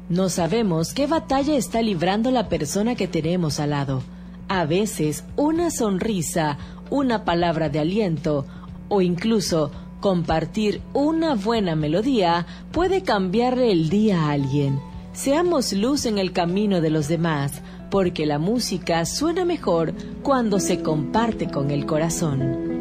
No sabemos qué batalla está librando la persona que tenemos al lado. A veces, una sonrisa, una palabra de aliento o incluso compartir una buena melodía puede cambiarle el día a alguien. Seamos luz en el camino de los demás, porque la música suena mejor cuando se comparte con el corazón.